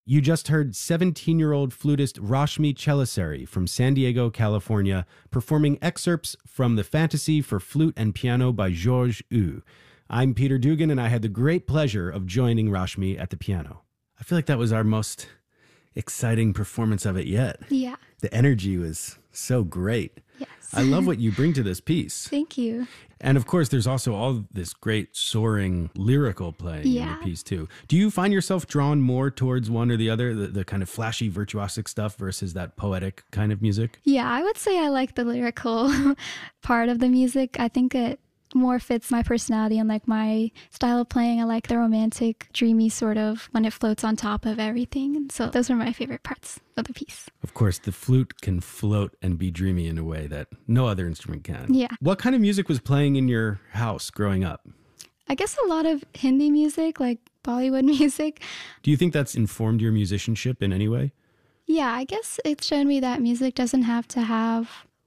You just heard 17-year-old flutist Rashmi Chelasari from San Diego, California, performing excerpts from the Fantasy for Flute and Piano by Georges Hu. I'm Peter Dugan, and I had the great pleasure of joining Rashmi at the piano. I feel like that was our most exciting performance of it yet. Yeah. The energy was so great. Yes. I love what you bring to this piece. Thank you. And of course, there's also all this great soaring lyrical playing in the piece too. Do you find yourself drawn more towards one or the other, the kind of flashy, virtuosic stuff versus that poetic kind of music? Yeah, I would say I like the lyrical part of the music. I think it more fits my personality and like my style of playing. I like the romantic, dreamy sort of when it floats on top of everything. And so those are my favorite parts of the piece. Of course, the flute can float and be dreamy in a way that no other instrument can. Yeah. What kind of music was playing in your house growing up? I guess a lot of Hindi music, like Bollywood music. Do you think that's informed your musicianship in any way? Yeah, I guess it showed me that music doesn't have to have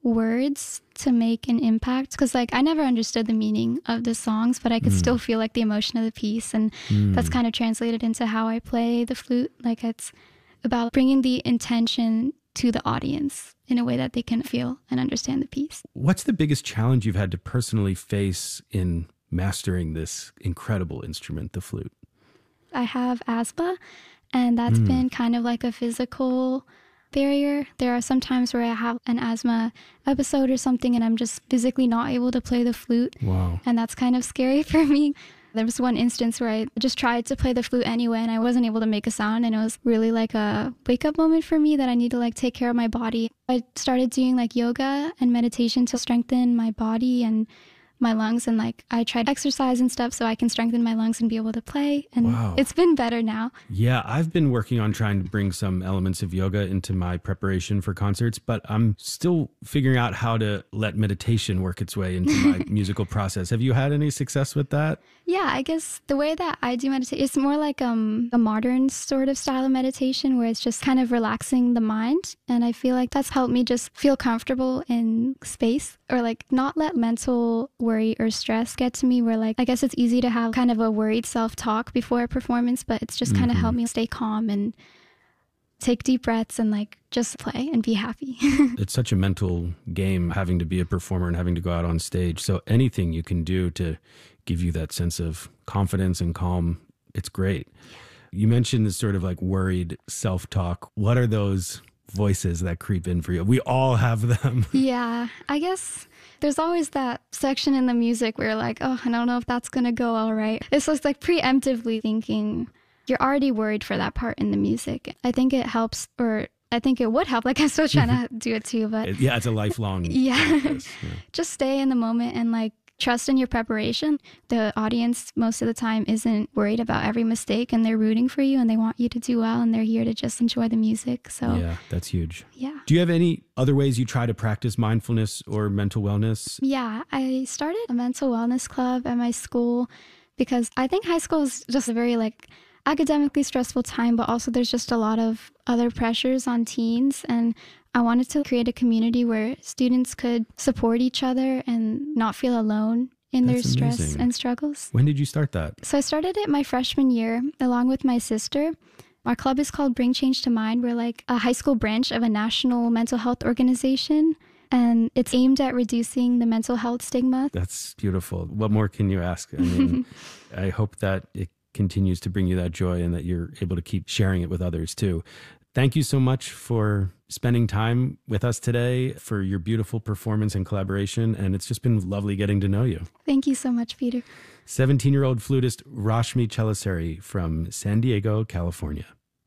words to make an impact, because like I never understood the meaning of the songs, but I could still feel like the emotion of the piece, and that's kind of translated into how I play the flute. Like it's about bringing the intention to the audience in a way that they can feel and understand the piece. What's the biggest challenge you've had to personally face in mastering this incredible instrument, the flute? I have asthma, and that's been kind of like a physical barrier. There are some times where I have an asthma episode or something and I'm just physically not able to play the flute. Wow. And that's kind of scary for me. There was one instance where I just tried to play the flute anyway and I wasn't able to make a sound, and it was really like a wake-up moment for me that I need to like take care of my body. I started doing like yoga and meditation to strengthen my body and my lungs, and like I tried exercise and stuff so I can strengthen my lungs and be able to play, and it's been better now. Yeah, I've been working on trying to bring some elements of yoga into my preparation for concerts, but I'm still figuring out how to let meditation work its way into my musical process. Have you had any success with that? Yeah, I guess the way that I do meditate, it's more like a modern sort of style of meditation where it's just kind of relaxing the mind. And I feel like that's helped me just feel comfortable in space, or like not let mental worry or stress get to me, where like I guess it's easy to have kind of a worried self-talk before a performance, but it's just kind of helped me stay calm and take deep breaths and like just play and be happy. It's such a mental game having to be a performer and having to go out on stage. So anything you can do to give you that sense of confidence and calm, it's great. You mentioned this sort of like worried self-talk. What are those voices that creep in for you? We all have them. Yeah, I guess there's always that section in the music where you're like, oh, I don't know if that's going to go all right. It's just like preemptively thinking you're already worried for that part in the music. I think it helps, or I think it would help. Like I'm still trying to do it too, but yeah, it's a lifelong practice. Yeah. Just stay in the moment and like trust in your preparation. The audience most of the time isn't worried about every mistake, and they're rooting for you and they want you to do well, and they're here to just enjoy the music. So yeah, that's huge. Yeah. Do you have any other ways you try to practice mindfulness or mental wellness? Yeah, I started a mental wellness club at my school because I think high school is just a very like academically stressful time, but also there's just a lot of other pressures on teens, and I wanted to create a community where students could support each other and not feel alone in their stress and struggles. When did you start that? So I started it my freshman year along with my sister. Our club is called Bring Change to Mind. We're like a high school branch of a national mental health organization, and it's aimed at reducing the mental health stigma. That's beautiful. What more can you ask? I mean, I hope that it continues to bring you that joy and that you're able to keep sharing it with others too. Thank you so much for spending time with us today, for your beautiful performance and collaboration. And it's just been lovely getting to know you. Thank you so much, Peter. 17-year-old flutist Rashmi Chelasari from San Diego, California.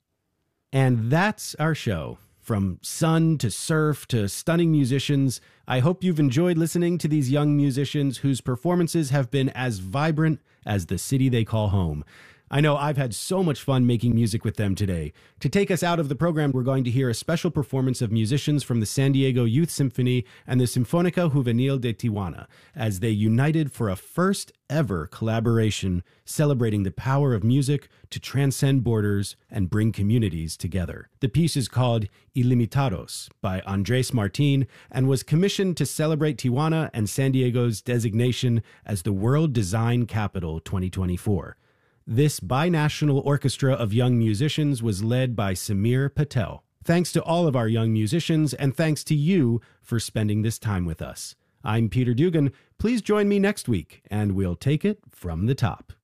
And that's our show. From sun to surf to stunning musicians, I hope you've enjoyed listening to these young musicians whose performances have been as vibrant as the city they call home. I know I've had so much fun making music with them today. To take us out of the program, we're going to hear a special performance of musicians from the San Diego Youth Symphony and the Sinfónica Juvenil de Tijuana as they united for a first ever collaboration celebrating the power of music to transcend borders and bring communities together. The piece is called Ilimitados by Andres Martin and was commissioned to celebrate Tijuana and San Diego's designation as the World Design Capital 2024. This binational orchestra of young musicians was led by Samir Patel. Thanks to all of our young musicians, and thanks to you for spending this time with us. I'm Peter Dugan. Please join me next week, and we'll take it from the top.